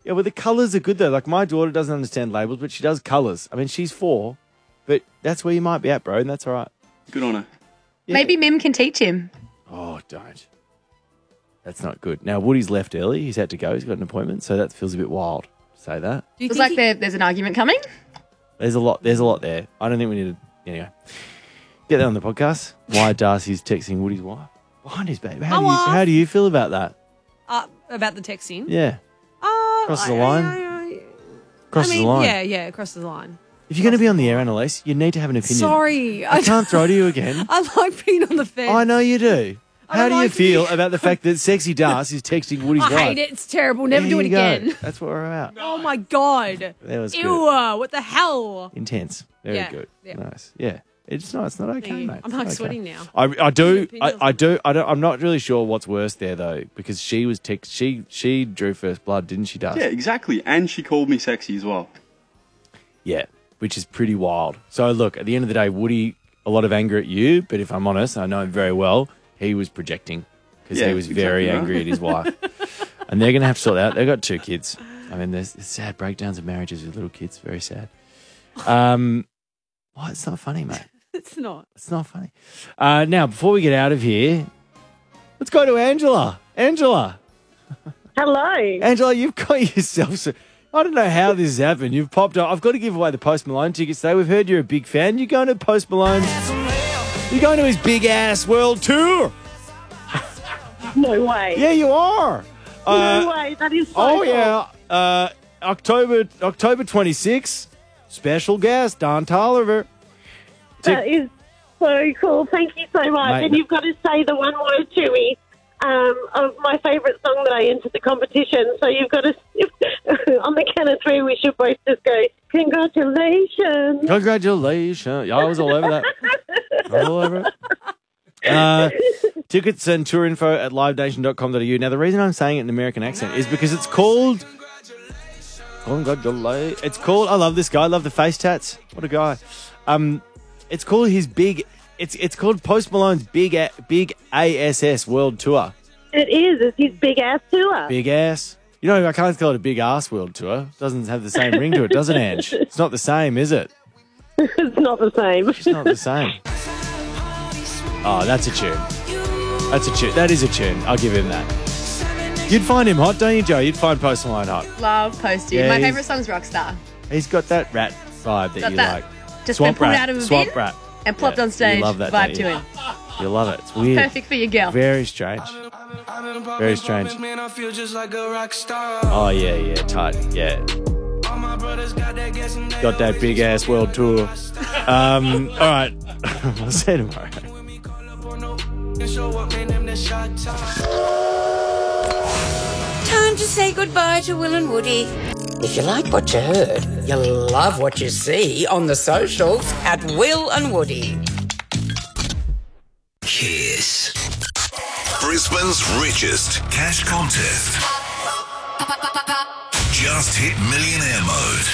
Yeah, well, the colours are good, though. Like, my daughter doesn't understand labels, but she does colours. I mean, she's 4, but that's where you might be at, bro, and that's all right. Good on her. Yeah. Maybe Mim can teach him. Oh, don't. That's not good. Now, Woody's left early. He's had to go. He's got an appointment, so that feels a bit wild to say that. Feels like there's an argument coming. There's a lot there. I don't think we need to... Anyway. Get that on the podcast. Why Darcy's texting Woody's wife. Behind his babe. How do you feel about that? About the texting? Yeah. Crosses the line? Crosses the line. Yeah, crosses the line. If you're going to be on the air, Annalise, you need to have an opinion. Sorry. I can't throw to you again. I like being on the fence. I know you do. How do you feel about the fact that Sexy Darcy is texting Woody's wife? I hate it. It's terrible. Never do it again. That's what we're about. Oh, my God. That was Ew, good. what the hell? Intense. Very good. Yeah. Nice. Yeah. It's not okay, mate. I'm like sweating now. I do. I'm not really sure what's worse there though, because she was she drew first blood, didn't she, Darcy? Yeah, exactly. And she called me sexy as well. Yeah, which is pretty wild. So look, at the end of the day, Woody, a lot of anger at you, but if I'm honest, I know him very well, he was projecting because he was very angry at his wife. And they're going to have to sort that out. They've got 2 kids. I mean, there's sad breakdowns of marriages with little kids. Very sad. Well, it's not funny, mate. It's not. It's not funny. Now, before we get out of here, let's go to Angela. Angela. Hello. Angela, you've got yourself... I don't know how this has happened. You've popped up. I've got to give away the Post Malone tickets today. We've heard you're a big fan. You're going to Post Malone's... You're going to his big-ass world tour. No way. Yeah, you are. No way. That is so Oh, cool. yeah. October 26th. Special guest, Don Tolliver. That is so cool. Thank you so much. Mate, and you've got to say the one word to me of my favourite song that I entered the competition. So you've got to, on the count of 3, we should both just go, congratulations. Congratulations. Yeah, I was all over that. I was all over it. Tickets and tour info at livenation.com.au. Now, the reason I'm saying it in an American accent is because it's called... Congratulations. It's called... I love this guy. I love the face tats. What a guy. It's called his big... It's called Post Malone's Big ASS World Tour. It is. It's his big ass tour. Big ass. You know, I can't call it a big ass world tour. Doesn't have the same ring to it, does it, Ange? It's not the same, is it? It's not the same. It's not the same. Oh, that's a tune. That's a tune. That is a tune. I'll give him that. You'd find him hot, don't you, Joe? You'd find Post Malone hot. Love Post Dude. Yeah, My favourite song's Rockstar. He's got that rat vibe that you like. Just Swamp been pulled rat. out of a Swamp bin rat. and plopped Yeah, on stage. you love that, Vibe don't to you? him. You love it. It's weird. Perfect for your girl. Very strange. Very strange. Oh, yeah, tight. Yeah. Got that big ass world tour. All right. I'll see you tomorrow. Time to say goodbye to Will and Woody. If you like what you heard, you'll love what you see on the socials at Will and Woody. Kiss. Brisbane's richest cash contest. Just hit millionaire mode.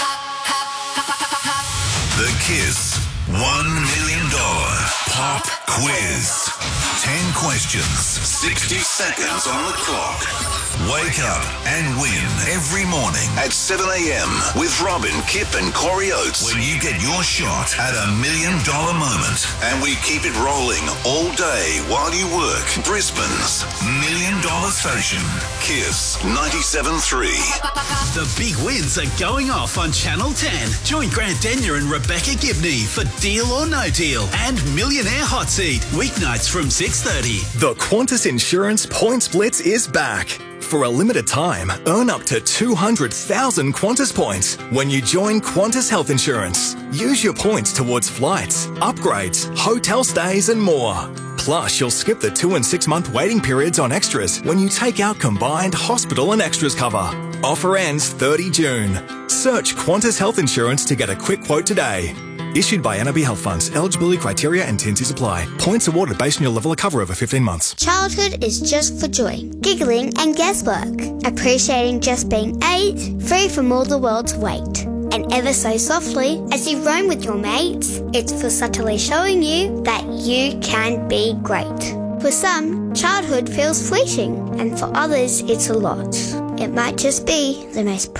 The Kiss $1 million pop quiz. 10 questions, 60 seconds on the clock. Wake up and win every morning at 7 a.m. with Robin, Kip and Corey Oates when you get your shot at $1 million moment. And we keep it rolling all day while you work. Brisbane's $1 million station. Kiss 97.3. The big wins are going off on Channel 10. Join Grant Denyer and Rebecca Gibney for Deal or No Deal and Millionaire Hot Seat. Weeknights from 6:30. The Qantas Insurance Points Blitz is back. For a limited time, earn up to 200,000 Qantas points when you join Qantas Health Insurance. Use your points towards flights, upgrades, hotel stays and more. Plus, you'll skip the 2 and 6 month waiting periods on extras when you take out combined hospital and extras cover. Offer ends 30 June. Search Qantas Health Insurance to get a quick quote today. Issued by NRB Health Funds. Eligibility criteria and T&Cs apply. Points awarded based on your level of cover over 15 months. Childhood is just for joy, giggling and guesswork. Appreciating just being 8, free from all the world's weight. And ever so softly, as you roam with your mates, it's for subtly showing you that you can be great. For some, childhood feels fleeting, and for others, it's a lot. It might just be the most